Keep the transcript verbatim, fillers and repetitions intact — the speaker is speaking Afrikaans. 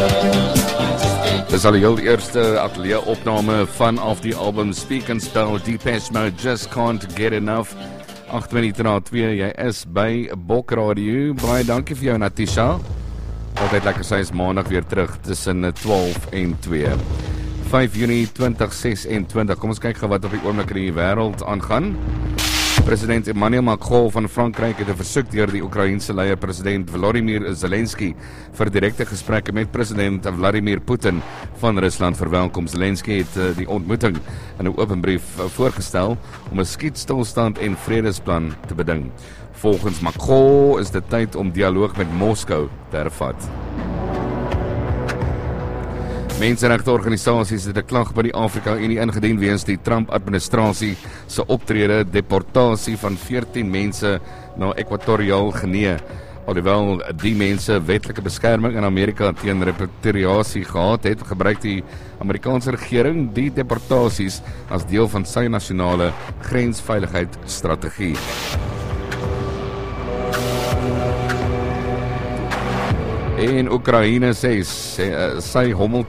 Dis al die heel eerste ateljee opname vanaf die album Speak and Spell, Depeche Mode, Just Can't Get Enough. agt minute na twee, jy is by Bok Radio. Baie dankie vir jou, Natisha. Altyd lekker, sy is maandag weer terug tussen twaalf en twee. vyf Junie twintig ses-en-twintig, kom ons kyk gou wat op die oomblik in die wêreld aangaan. President Emmanuel Macron van Frankryk het 'n versoek deur die Oekraïense leier president Volodymyr Zelensky vir direkte gesprekke met president Vladimir Putin van Rusland verwelkom. Zelensky het die ontmoeting in 'n open brief voorgestel om 'n skietstilstand en vredesplan te beding. Volgens Macron is dit tyd om dialoog met Moskou te hervat. Menseregteorganisasies het 'n klag by die Afrika-Unie ingedien weens die Trump-administrasie se optrede deportasie van veertien mense na Ekwatoriaal Guinea. Alhoewel die mense wetlike beskerming in Amerika teen repatriasie gehad het, gebruik die Amerikaanse regering die deportasies as deel van sy nasionale grensveiligheidsstrategie. En Oekraïne sê sy, sy hommel